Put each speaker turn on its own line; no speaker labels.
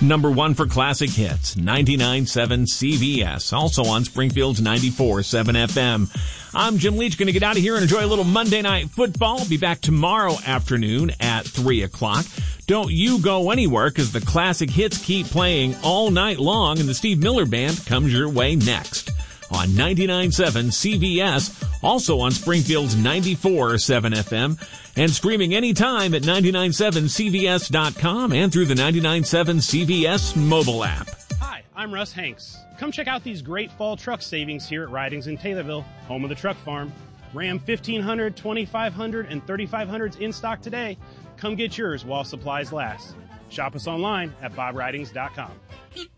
Number one for classic hits, 99.7 CVS, also on Springfield's 94.7 FM. I'm Jim Leach, going to get out of here and enjoy a little Monday Night Football. Be back tomorrow afternoon at 3 o'clock. Don't you go anywhere, because the classic hits keep playing all night long, and the Steve Miller Band comes your way next on 99.7 CVS, also on Springfield's 94.7 FM, and streaming anytime at 997cvs.com and through the 99.7 CVS mobile app.
Hi, I'm Russ Hanks. Come check out these great fall truck savings here at Ridings in Taylorville, home of the truck farm. Ram 1500, 2500, and 3500s in stock today. Come get yours while supplies last. Shop us online at bobridings.com.